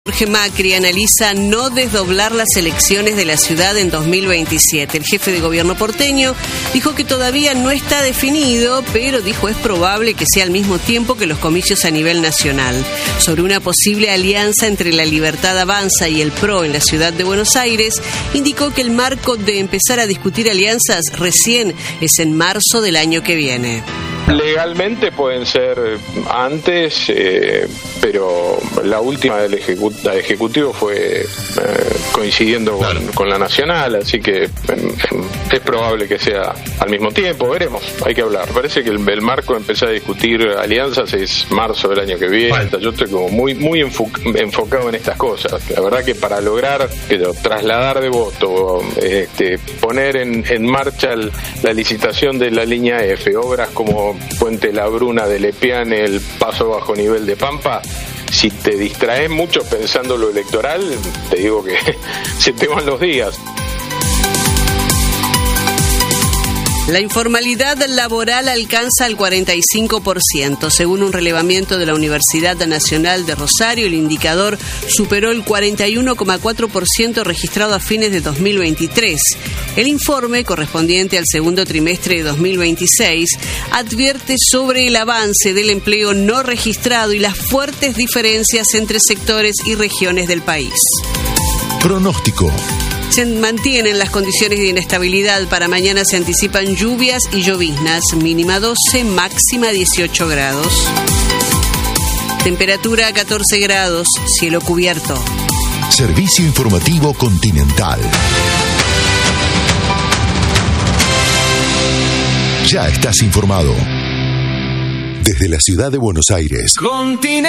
Jorge Macri analiza no desdoblar las elecciones de la ciudad en 2027. El jefe de gobierno porteño dijo que todavía no está definido, pero dijo es probable que sea al mismo tiempo que los comicios a nivel nacional. Sobre una posible alianza entre La Libertad Avanza y el PRO en la ciudad de Buenos Aires, indicó que el marco de empezar a discutir alianzas recién es en marzo del año que viene. Legalmente pueden ser antes, pero la última del Ejecutivo fue coincidiendo con la Nacional, así que es probable que sea al mismo tiempo, veremos, hay que hablar. Parece que el marco de empezar a discutir alianzas es marzo del año que viene. Bueno. Yo estoy como muy enfocado en estas cosas. La verdad que para lograr trasladar de voto, poner en marcha la licitación de la línea F, obras como Puente La Bruna de Lepiane, el paso bajo nivel de Pampa, si te distraes mucho pensando lo electoral, te digo que se te van los días. La informalidad laboral alcanza el 45%. Según un relevamiento de la Universidad Nacional de Rosario, el indicador superó el 41,4% registrado a fines de 2023. El informe, correspondiente al segundo trimestre de 2026, advierte sobre el avance del empleo no registrado y las fuertes diferencias entre sectores y regiones del país. Pronóstico. Se mantienen las condiciones de inestabilidad. Para mañana se anticipan lluvias y lloviznas, mínima 12, máxima 18 grados. Temperatura 14 grados, cielo cubierto. Servicio Informativo Continental. Ya estás informado. Desde la ciudad de Buenos Aires.